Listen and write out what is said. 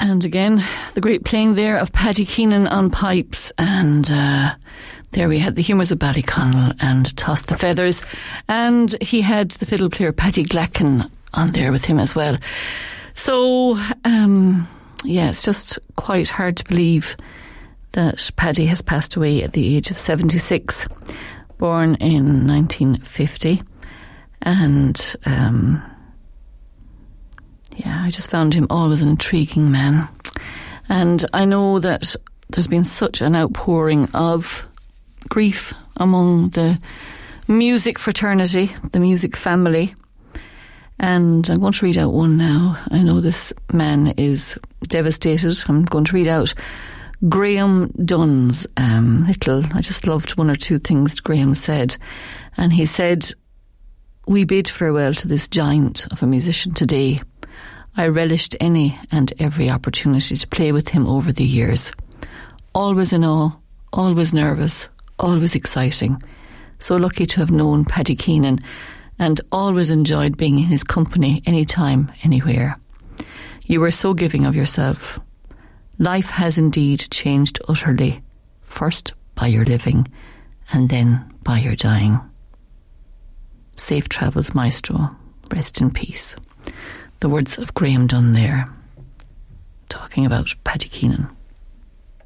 And again, the great playing there of Paddy Keenan on pipes, and there we had the humours of Ballyconnell and Toss the Feathers, and he had the fiddle player Paddy Glacken on there with him as well. So, it's just quite hard to believe that Paddy has passed away at the age of 76, born in 1950, and I just found him always an intriguing man. And I know that there's been such an outpouring of grief among the music fraternity, the music family. And I'm going to read out one now. I know this man is devastated. I'm going to read out Graham Dunn's I just loved one or two things Graham said. And he said, "We bid farewell to this giant of a musician today. I relished any and every opportunity to play with him over the years. Always in awe, always nervous, always exciting. So lucky to have known Paddy Keenan, and always enjoyed being in his company anytime, anywhere. You were so giving of yourself. Life has indeed changed utterly, first by your living, and then by your dying. Safe travels, maestro. Rest in peace." The words of Graham Dunn there, talking about Paddy Keenan.